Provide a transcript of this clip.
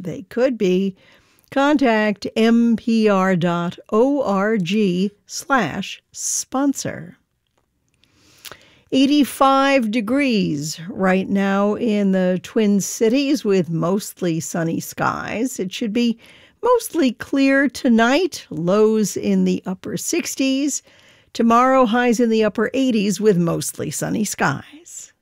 They could be. Contact mpr.org/sponsor. 85 degrees right now in the Twin Cities with mostly sunny skies. It should be mostly clear tonight, lows in the upper 60s. Tomorrow, highs in the upper 80s with mostly sunny skies.